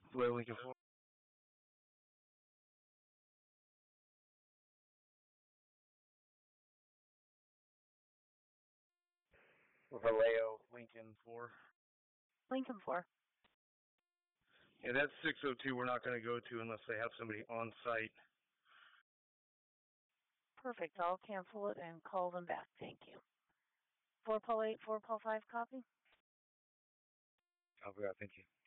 What Lincoln for? Vallejo, Lincoln 4. Lincoln 4. Yeah, that's 602 we're not going to go to unless they have somebody on site. Perfect. I'll cancel it and call them back. Thank you. 4 Paul 8, 4 Paul 5 copy? Oh, yeah, thank you.